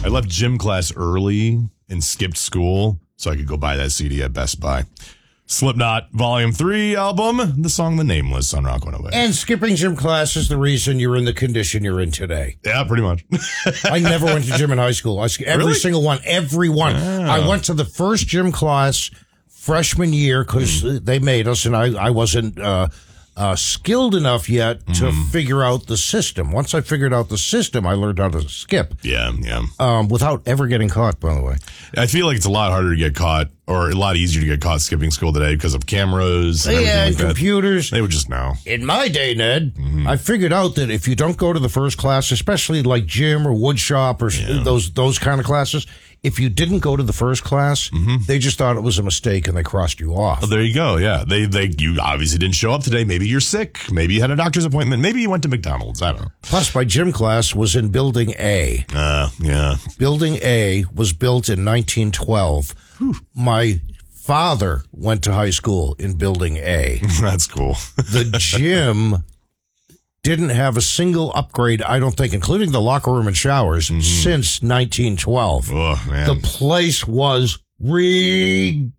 I left gym class early and skipped school so I could go buy that CD at Best Buy. Slipknot Volume 3 album, the song The Nameless on Rock 108. And skipping gym class is the reason you're in the condition you're in today. Yeah, pretty much. I never went to gym in high school. Every single one. Every one. Yeah. I went to the first gym class freshman year because they made us, and I wasn't skilled enough yet to figure out the system. Once I figured out the system, I learned how to skip. Yeah. Without ever getting caught, by the way. I feel like it's a lot harder to get caught, or a lot easier to get caught skipping school today because of cameras and everything like that. Computers. They would just know. In my day, Ned, I figured out that if you don't go to the first class, especially like gym or wood shop or those kind of classes, if you didn't go to the first class, they just thought it was a mistake and they crossed you off. Oh, there you go. Yeah. You obviously didn't show up today. Maybe you're sick. Maybe you had a doctor's appointment. Maybe you went to McDonald's. I don't know. Plus, my gym class was in Building A. Yeah. Building A was built in 1912. My father went to high school in Building A. That's cool. The gym didn't have a single upgrade, I don't think, including the locker room and showers, since 1912. Oh, man. The place was ridiculous.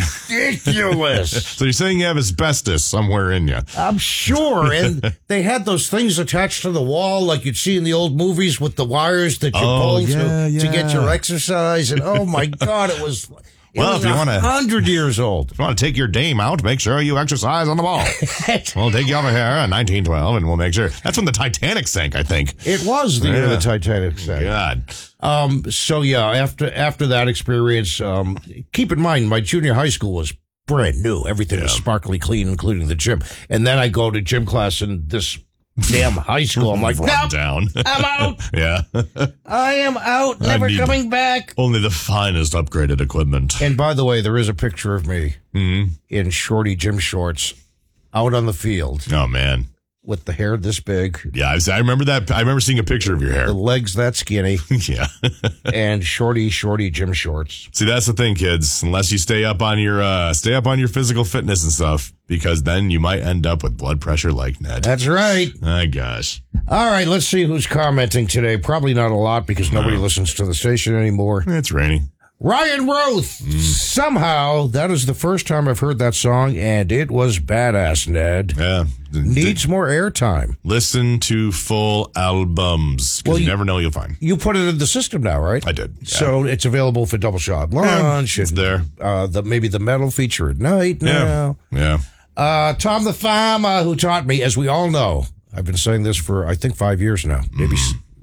So you're saying you have asbestos somewhere in you? I'm sure. And they had those things attached to the wall like you'd see in the old movies with the wires that you pull to get your exercise. And oh, my God, it was... Well, if you want to 100 years old. If you want to take your dame out, make sure you exercise on the ball. We'll take you over here in 1912, and we'll make sure. That's when the Titanic sank, I think. It was the year the Titanic sank. God. So yeah, after that experience, keep in mind my junior high school was brand new. Everything was sparkly clean, including the gym. And then I go to gym class in this damn high school. I'm like, nope, down. I'm out. Yeah. I am out. Never coming back. Only the finest upgraded equipment. And by the way, there is a picture of me in shorty gym shorts out on the field. Oh, man. With the hair this big. Yeah, I remember that. I remember seeing a picture of your hair. The legs that skinny. Yeah. And shorty gym shorts. See, that's the thing, kids. Unless you stay up on your physical fitness and stuff, because then you might end up with blood pressure like Ned. That's right. My gosh. All right, let's see who's commenting today. Probably not a lot because nobody listens to the station anymore. It's raining. Ryan Roth. Somehow, that is the first time I've heard that song, and it was badass, Ned. Yeah. Needs more airtime. Listen to full albums, because you never know you'll find. You put it in the system now, right? I did. Yeah. So it's available for Double Shot Lunch. It's there. Maybe the metal feature at night now. Yeah. Tom the Farmer, who taught me, as we all know, I've been saying this for, I think, 5 years now. Maybe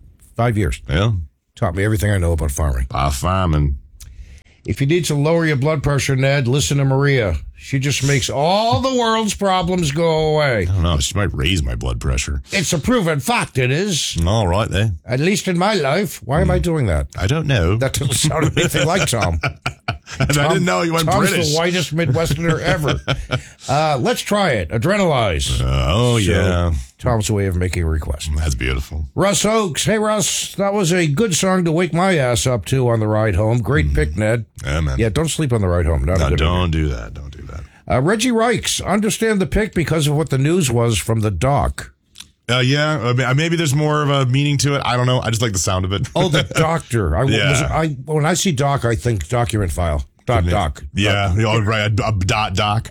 5 years. Yeah. Taught me everything I know about farming. Farming. If you need to lower your blood pressure, Ned, listen to Maria. She just makes all the world's problems go away. I don't know. She might raise my blood pressure. It's a proven fact, it is. All right, then. At least in my life. Why am I doing that? I don't know. That doesn't sound anything like Tom. I didn't know you went Tom's British. The whitest Midwesterner ever. Let's try it. Adrenalize. Yeah. Tom's way of making a request. That's beautiful. Russ Oakes. Hey, Russ. That was a good song to wake my ass up to on the ride home. Great pick, Ned. Yeah, man. Yeah, don't sleep on the ride home. No, don't do that. Don't do that. Reggie Reichs. Understand the pick because of what the news was from the doc. Yeah, maybe there's more of a meaning to it. I don't know. I just like the sound of it. Oh, the doctor. When I see doc, I think document file. Doc. Yeah, right. A doc.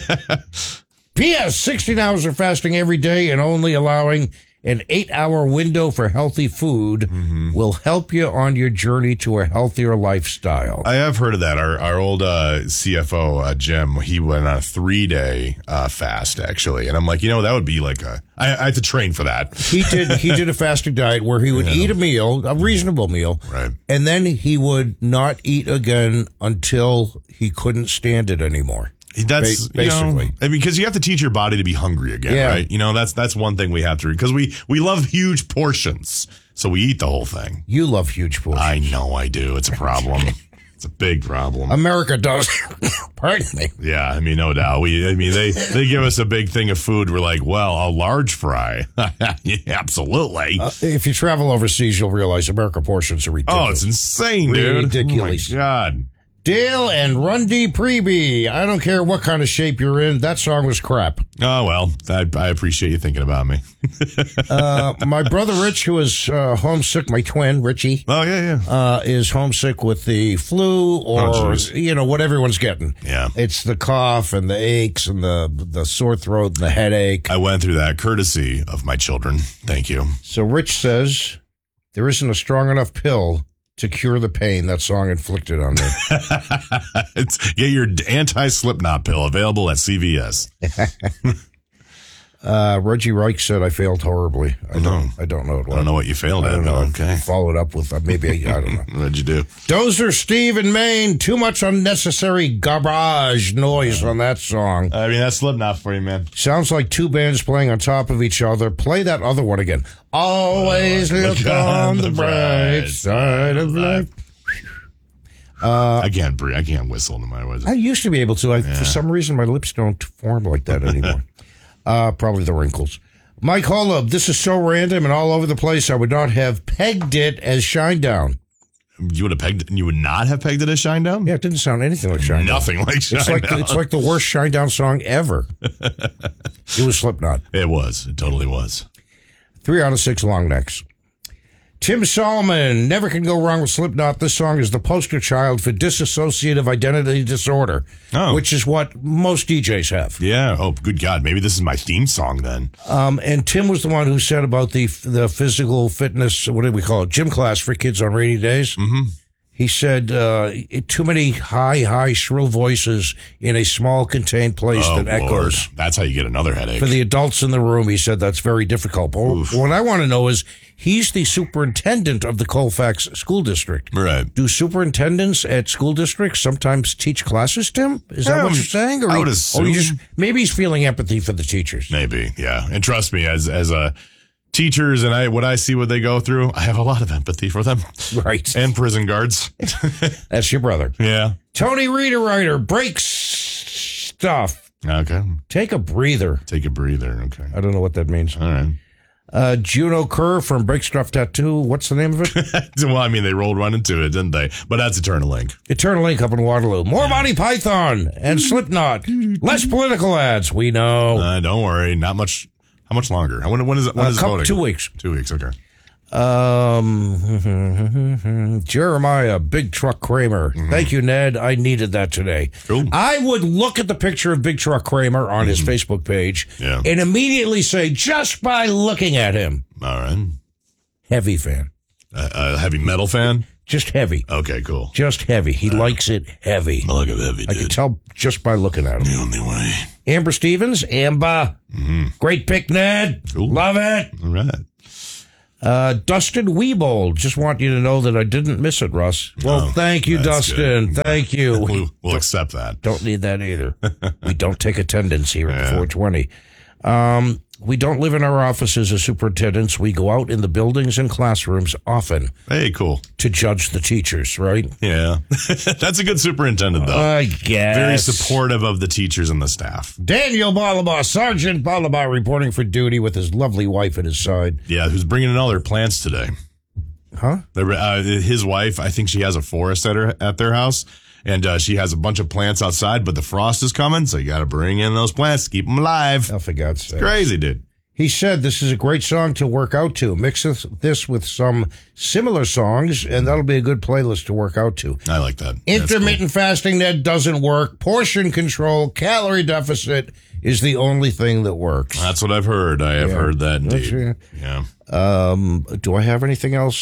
P.S. 16 hours of fasting every day and only allowing an 8-hour window for healthy food will help you on your journey to a healthier lifestyle. I have heard of that. Our old CFO, Jim, he went on a 3-day fast, actually. And I'm like, that would be like I have to train for that. He did a fasting diet where he would eat a meal, a reasonable meal, right, and then he would not eat again until he couldn't stand it anymore. That's basically, because you have to teach your body to be hungry again, right? That's one thing we have to, because we love huge portions, so we eat the whole thing. You love huge portions. I know I do. It's a problem. It's a big problem. America does. Pardon me. Yeah, no doubt. They give us a big thing of food. We're like, well, a large fry. Yeah, absolutely. If you travel overseas, you'll realize America portions are ridiculous. Oh, it's insane, dude. Ridiculous. Oh, my God. Dale and Rundy Preby. I don't care what kind of shape you're in. That song was crap. Oh, well, I appreciate you thinking about me. My brother Rich, who is homesick, my twin, Richie. Oh, yeah. Is homesick with the flu or, what everyone's getting. Yeah. It's the cough and the aches and the sore throat and the headache. I went through that courtesy of my children. Thank you. So Rich says, there isn't a strong enough pill to cure the pain that song inflicted on me. Get your anti-Slipknot pill available at CVS. Reggie Reich said I failed horribly. I don't know. I don't know what you failed at. I don't know. Okay. Followed up with maybe I don't know. What'd you do? Dozer Steve in Maine. Too much unnecessary garbage noise on that song. I mean, that's Slipknot for you, man. Sounds like two bands playing on top of each other. Play that other one again. Always look on the bright side of life. I can't breathe. I can't whistle no matter what. I used to be able to. For some reason, my lips don't form like that anymore. Probably the wrinkles. Mike Holub, this is so random and all over the place. I would not have pegged it as Shinedown. You would not have pegged it as Shinedown? Yeah, it didn't sound anything like Shinedown. Nothing like Shinedown. It's like the worst Shinedown song ever. It was Slipknot. It was. It totally was. 3 out of 6 long necks. Tim Solomon, never can go wrong with Slipknot. This song is the poster child for dissociative identity disorder, which is what most DJs have. Yeah. Oh, good God. Maybe this is my theme song then. And Tim was the one who said about the physical fitness, what do we call it, gym class for kids on rainy days. Mm-hmm. He said too many high, shrill voices in a small, contained place that echoes. That's how you get another headache. For the adults in the room, he said that's very difficult. What I want to know is, he's the superintendent of the Colfax School District. Right. Do superintendents at school districts sometimes teach classes, Tim? Is that what you're saying? I would assume. Maybe he's feeling empathy for the teachers. Maybe, yeah. And trust me, as a teachers and I see what they go through, I have a lot of empathy for them. Right. And prison guards. That's your brother. Yeah. Tony Reader breaks stuff. Okay. Take a breather. Take a breather. Okay. I don't know what that means. All right. Juno Kerr from Break Stuff Tattoo. What's the name of it? Well, I mean, they rolled right into it, didn't they? But that's Eternal Link. Eternal Link up in Waterloo. More Monty Python and Slipknot. Less political ads. We know. Don't worry. Not much. How much longer? When is it? When is voting? 2 weeks. 2 weeks. Okay. Jeremiah Big Truck Kramer. Mm-hmm. Thank you, Ned. I needed that today. Cool. I would look at the picture of Big Truck Kramer on his Facebook page and immediately say, just by looking at him. All right. Heavy fan. A heavy metal fan? Just heavy. Okay, cool. Just heavy. He likes it heavy. I like it heavy, dude. I can tell just by looking at him. The only way. Amber Stevens. Amber. Mm-hmm. Great pick, Ned. Cool. Love it. All right. Dustin Weebold. Just want you to know that I didn't miss it, Russ. Well, thank you, Dustin. Good. Thank you. We'll accept that. Don't need that either. We don't take attendance here at 420. We don't live in our offices as superintendents. We go out in the buildings and classrooms often. Hey, cool. To judge the teachers, right? Yeah. That's a good superintendent, though. I guess. Very supportive of the teachers and the staff. Daniel Balabar, Sergeant Balabar, reporting for duty with his lovely wife at his side. Yeah, who's bringing in all their plants today. Huh? His wife, I think she has a forest at their house. And she has a bunch of plants outside, but the frost is coming, so you got to bring in those plants to keep them alive. Oh, for God's sake. Crazy, dude. He said this is a great song to work out to. Mix this with some similar songs, and that'll be a good playlist to work out to. I like that. Intermittent fasting, that doesn't work. Portion control, calorie deficit is the only thing that works. That's what I've heard. I have heard that, indeed. Yeah. Do I have anything else?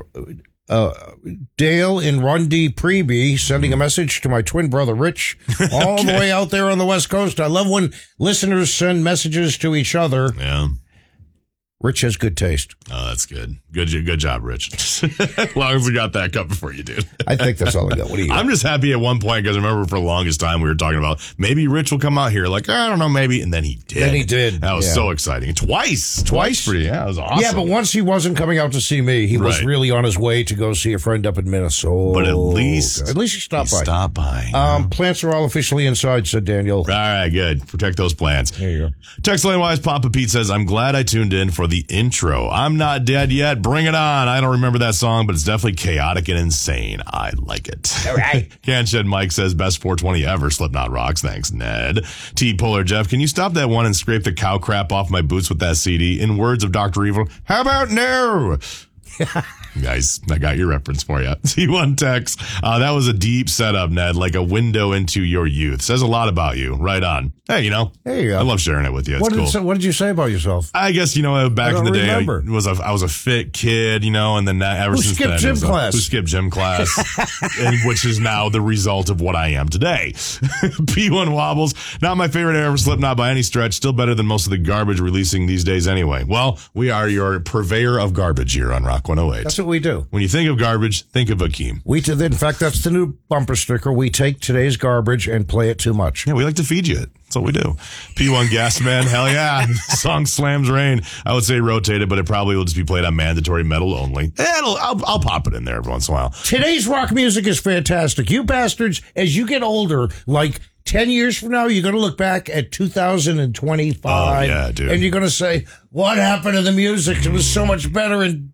Dale in Rundy Preby sending a message to my twin brother Rich all the way out there on the West Coast. I love when listeners send messages to each other. Yeah. Rich has good taste. Oh, that's good. Good job, Rich. As long as we got that cut before you did. I think that's all I got. What do you got? I'm just happy at one point because I remember for the longest time we were talking about maybe Rich will come out here. Like, I don't know, maybe. And then he did. That was so exciting. Twice for you. Yeah, it was awesome. Yeah, but once he wasn't coming out to see me. He was really on his way to go see a friend up in Minnesota. But at least he stopped by. Plants are all officially inside, said Daniel. All right, good. Protect those plants. There you go. Text line wise, Papa Pete says, I'm glad I tuned in for the intro. I'm not dead yet. Bring it on. I don't remember that song, but it's definitely chaotic and insane. I like it. All right. Can't Shed Mike says best 420 ever. Slipknot rocks. Thanks, Ned. T Polar Jeff, can you stop that one and scrape the cow crap off my boots with that CD? In words of Dr. Evil, how about no? Guys, I got your reference for you. T1 Tex. That was a deep setup, Ned, like a window into your youth. Says a lot about you. Right on. Hey, There you go. I love sharing it with you. It's cool. What did you say about yourself? I guess, back in the day, I was a fit kid, and then ever Who since skipped then, gym class? Who skipped gym class, and which is now the result of what I am today. P1 Wobbles, not my favorite era of Slipknot by any stretch, still better than most of the garbage releasing these days anyway. Well, we are your purveyor of garbage here on Rock 108. That's what we do. When you think of garbage, think of Akeem. In fact, that's the new bumper sticker. We take today's garbage and play it too much. Yeah, we like to feed you it. That's what we do. P1 Gas Man, hell yeah. Song slams rain. I would say rotate it, but it probably will just be played on mandatory metal only. I'll pop it in there every once in a while. Today's rock music is fantastic. You bastards, as you get older, like 10 years from now, you're going to look back at 2025. Oh, yeah, dude. And you're going to say, what happened to the music? It was so much better in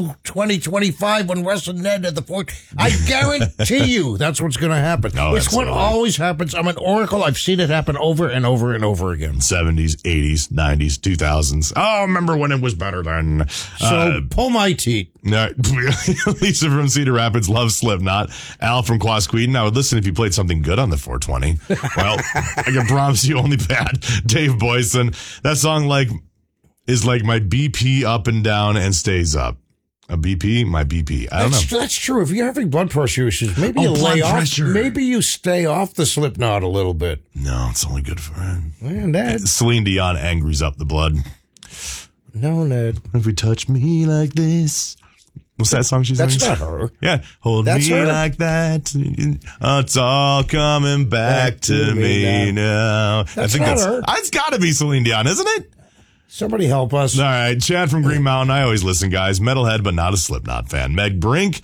2025 when Russ and Ned had the fort. I guarantee you that's what's going to happen. Oh, it's what always happens. I'm an oracle. I've seen it happen over and over and over again. 70s, 80s, 90s, 2000s. Oh, remember when it was better then. So pull my teeth. No, Lisa from Cedar Rapids loves Slipknot. Al from Quasqueedon, I would listen if you played something good on the 420. Well, I can promise you only bad. Dave Boyson, that song is like my BP up and down and stays up. A BP, my BP. I don't know. That's true. If you're having blood pressure issues, maybe you lay off. Maybe you stay off the Slipknot a little bit. No, it's only good for it. And that Celine Dion angries up the blood. No, Ned. If you touch me like this. What's that song she's That's not her. Yeah. Hold That's me her. like that. It's all coming back to me now. That's not her. It's got to be Celine Dion, isn't it? Somebody help us. All right. Chad from Green Mountain. I always listen, guys. Metalhead, but not a Slipknot fan. Meg Brink.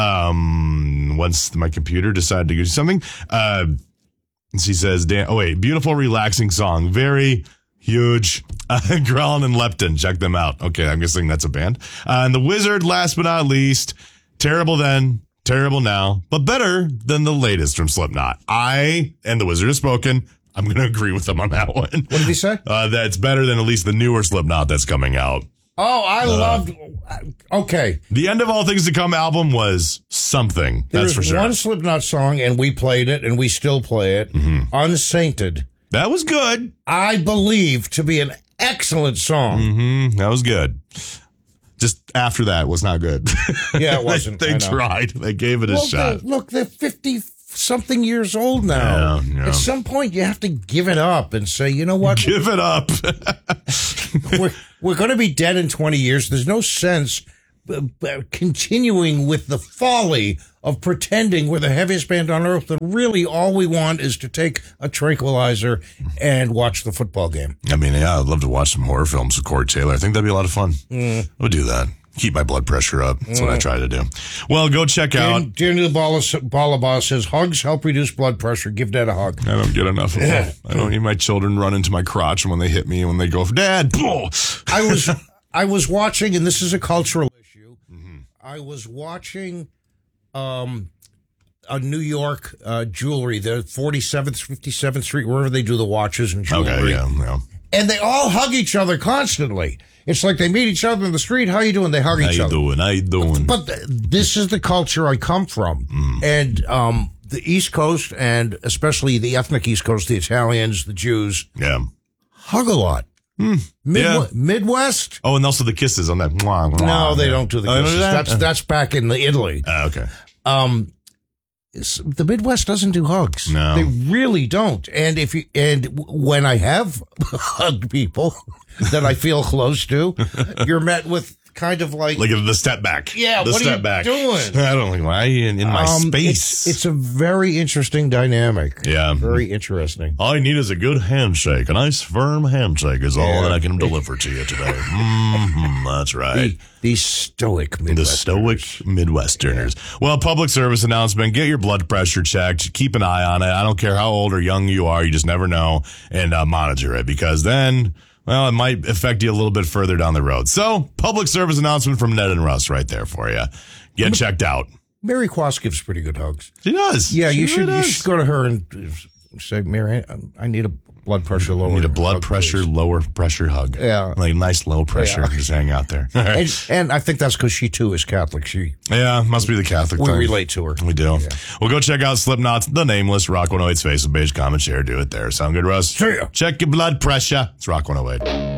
Once my computer decided to do something, she says, beautiful, relaxing song. Very huge. Grelin and Lepton. Check them out. Okay. I'm guessing that's a band. And The Wizard, last but not least. Terrible then, terrible now, but better than the latest from Slipknot. I and The Wizard have spoken. I'm going to agree with them on that one. What did he say? That's better than at least the newer Slipknot that's coming out. Oh, I loved. Okay. The End of All Things to Come album was something. That's for sure. One Slipknot song, and we played it, and we still play it. Mm-hmm. Unsainted. That was good. I believe to be an excellent song. Mm-hmm. That was good. Just after that was not good. Yeah, it wasn't. They tried. They gave it a shot. They're 50-something years old now. Yeah. At some point, you have to give it up and say, you know what? Give it up. We're going to be dead in 20 years. There's no sense continuing with the folly of pretending we're the heaviest band on earth. And really, all we want is to take a tranquilizer and watch the football game. I mean, yeah, I'd love to watch some horror films with Corey Taylor. I think that'd be a lot of fun. We'll do that. Keep my blood pressure up. That's what I try to do. Well, go check out. Daniel Balabaugh says, hugs help reduce blood pressure. Give Dad a hug. I don't get enough of them. I don't need my children run into my crotch when they hit me and when they go, Dad. I was watching, and this is a cultural issue. Mm-hmm. I was watching a New York jewelry, the 47th, 57th Street, wherever they do the watches and jewelry. Okay, yeah. And they all hug each other constantly. It's like they meet each other in the street. How you doing? They hug each other. How you doing? But this is the culture I come from. And the East Coast, and especially the ethnic East Coast, the Italians, the Jews, hug a lot. Midwest? Oh, and also the kisses on that. No, they don't do the kisses. That's back in Italy. Okay. The Midwest doesn't do hugs. No. They really don't. And when I have hugged people that I feel close to, you're met with kind of like the step back. Yeah, what are you doing? I don't think why in my space. It's a very interesting dynamic. Yeah, very interesting. All I need is a good handshake. A nice firm handshake is all that I can deliver to you today. That's right. The stoic Midwesterners. The stoic Midwesterners. Yeah. Well, public service announcement. Get your blood pressure checked. Keep an eye on it. I don't care how old or young you are. You just never know. And monitor it, because then well, it might affect you a little bit further down the road. So, public service announcement from Ned and Russ right there for you. Get checked out. Mary Quast gives pretty good hugs. She does. Yeah, She you should really you does. should go to her and say, Mary, I need a blood pressure lower. Need a blood hug, pressure, please." lower pressure hug. Yeah. Like nice low pressure. Yeah. Just hang out there. And I think that's because she too is Catholic. Yeah, must be the Catholic We thing. relate to her. We do. Well, go check out Slipknot's The Nameless, Rock 108's Facebook page, comment, share, do it there. Sound good, Russ? See ya. Check your blood pressure. It's Rock 108.